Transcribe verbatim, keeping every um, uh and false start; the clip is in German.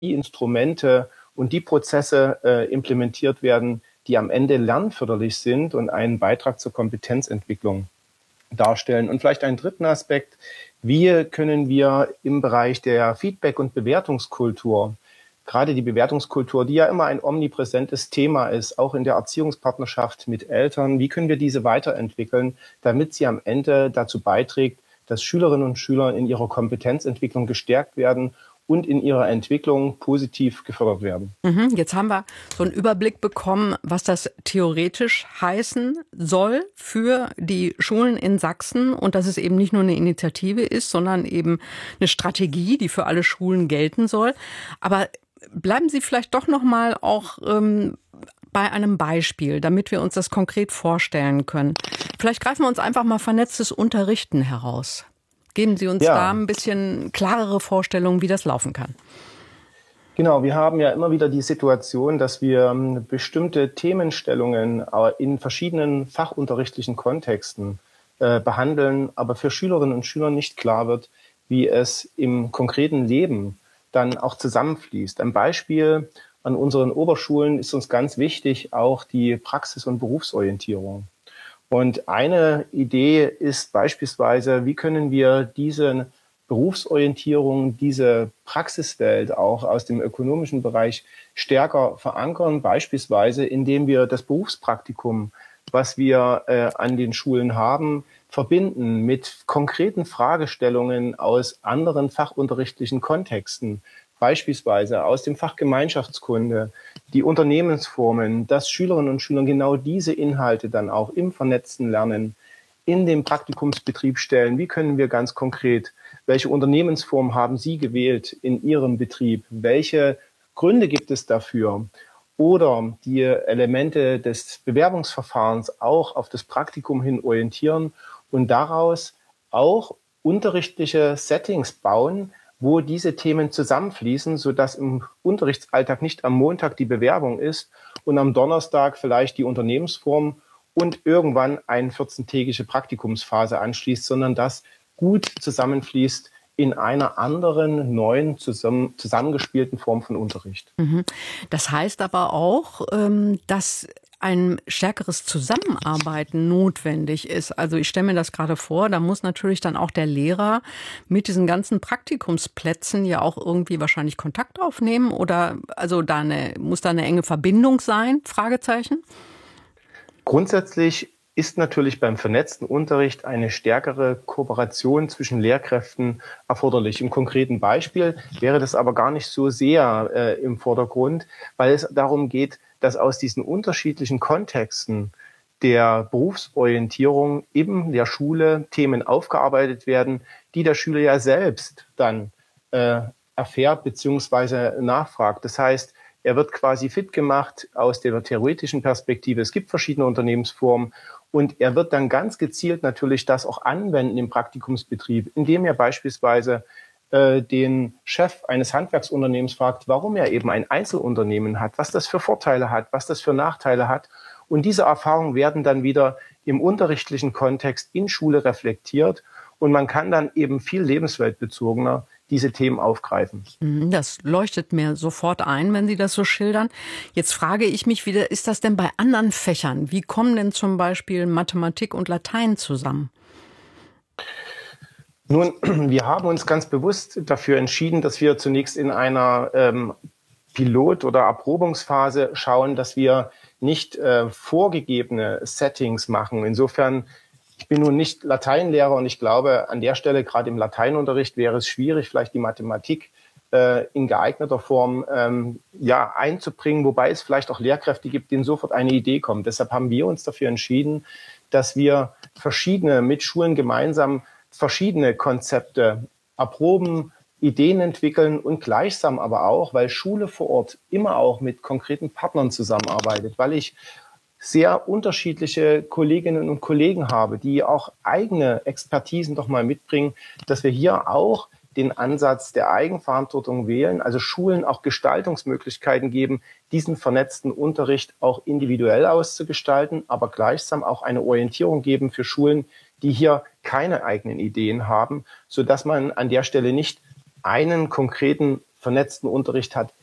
die Instrumente und die Prozesse äh, implementiert werden, die am Ende lernförderlich sind und einen Beitrag zur Kompetenzentwicklung darstellen. Und vielleicht einen dritten Aspekt: Wie können wir im Bereich der Feedback- und Bewertungskultur, gerade die Bewertungskultur, die ja immer ein omnipräsentes Thema ist, auch in der Erziehungspartnerschaft mit Eltern, wie können wir diese weiterentwickeln, damit sie am Ende dazu beiträgt, dass Schülerinnen und Schüler in ihrer Kompetenzentwicklung gestärkt werden und in ihrer Entwicklung positiv gefördert werden. Mhm, jetzt haben wir so einen Überblick bekommen, was das theoretisch heißen soll für die Schulen in Sachsen und dass es eben nicht nur eine Initiative ist, sondern eben eine Strategie, die für alle Schulen gelten soll. Aber bleiben Sie vielleicht doch noch mal auch ähm, bei einem Beispiel, damit wir uns das konkret vorstellen können. Vielleicht greifen wir uns einfach mal vernetztes Unterrichten heraus. Geben Sie uns Ja. da ein bisschen klarere Vorstellungen, wie das laufen kann. Genau, wir haben ja immer wieder die Situation, dass wir ähm, bestimmte Themenstellungen äh, in verschiedenen fachunterrichtlichen Kontexten äh, behandeln, aber für Schülerinnen und Schüler nicht klar wird, wie es im konkreten Leben dann auch zusammenfließt. Ein Beispiel: An unseren Oberschulen ist uns ganz wichtig auch die Praxis- und Berufsorientierung. Und eine Idee ist beispielsweise, wie können wir diese Berufsorientierung, diese Praxiswelt auch aus dem ökonomischen Bereich stärker verankern, beispielsweise indem wir das Berufspraktikum, was wir äh, an den Schulen haben, verbinden mit konkreten Fragestellungen aus anderen fachunterrichtlichen Kontexten, beispielsweise aus dem Fach Gemeinschaftskunde, die Unternehmensformen, dass Schülerinnen und Schüler genau diese Inhalte dann auch im vernetzten Lernen in den Praktikumsbetrieb stellen. Wie können wir ganz konkret, welche Unternehmensform haben Sie gewählt in Ihrem Betrieb? Welche Gründe gibt es dafür? Oder die Elemente des Bewerbungsverfahrens auch auf das Praktikum hin orientieren und daraus auch unterrichtliche Settings bauen, wo diese Themen zusammenfließen, sodass im Unterrichtsalltag nicht am Montag die Bewerbung ist und am Donnerstag vielleicht die Unternehmensform und irgendwann eine vierzehntägige Praktikumsphase anschließt, sondern das gut zusammenfließt in einer anderen, neuen, zusammen, zusammengespielten Form von Unterricht. Das heißt aber auch, dass ein stärkeres Zusammenarbeiten notwendig ist. Also ich stelle mir das gerade vor, da muss natürlich dann auch der Lehrer mit diesen ganzen Praktikumsplätzen ja auch irgendwie wahrscheinlich Kontakt aufnehmen oder also da eine, muss da eine enge Verbindung sein? Fragezeichen. Grundsätzlich ist natürlich beim vernetzten Unterricht eine stärkere Kooperation zwischen Lehrkräften erforderlich. Im konkreten Beispiel wäre das aber gar nicht so sehr äh, im Vordergrund, weil es darum geht, dass aus diesen unterschiedlichen Kontexten der Berufsorientierung in der Schule Themen aufgearbeitet werden, die der Schüler ja selbst dann äh, erfährt bzw. nachfragt. Das heißt, er wird quasi fit gemacht aus der theoretischen Perspektive. Es gibt verschiedene Unternehmensformen und er wird dann ganz gezielt natürlich das auch anwenden im Praktikumsbetrieb, indem er beispielsweise äh, den Chef eines Handwerksunternehmens fragt, warum er eben ein Einzelunternehmen hat, was das für Vorteile hat, was das für Nachteile hat. Und diese Erfahrungen werden dann wieder im unterrichtlichen Kontext in Schule reflektiert und man kann dann eben viel lebensweltbezogener diese Themen aufgreifen. Das leuchtet mir sofort ein, wenn Sie das so schildern. Jetzt frage ich mich wieder, ist das denn bei anderen Fächern? Wie kommen denn zum Beispiel Mathematik und Latein zusammen? Nun, wir haben uns ganz bewusst dafür entschieden, dass wir zunächst in einer ähm, Pilot- oder Erprobungsphase schauen, dass wir nicht äh, vorgegebene Settings machen. Insofern, ich bin nun nicht Lateinlehrer und ich glaube, an der Stelle, gerade im Lateinunterricht, wäre es schwierig, vielleicht die Mathematik äh, in geeigneter Form ähm, ja, einzubringen, wobei es vielleicht auch Lehrkräfte gibt, denen sofort eine Idee kommt. Deshalb haben wir uns dafür entschieden, dass wir verschiedene, mit Schulen gemeinsam verschiedene Konzepte erproben, Ideen entwickeln und gleichsam aber auch, weil Schule vor Ort immer auch mit konkreten Partnern zusammenarbeitet, weil ich sehr unterschiedliche Kolleginnen und Kollegen habe, die auch eigene Expertisen doch mal mitbringen, dass wir hier auch den Ansatz der Eigenverantwortung wählen, also Schulen auch Gestaltungsmöglichkeiten geben, diesen vernetzten Unterricht auch individuell auszugestalten, aber gleichsam auch eine Orientierung geben für Schulen, die hier keine eigenen Ideen haben, sodass man an der Stelle nicht einen konkreten vernetzten Unterricht hat,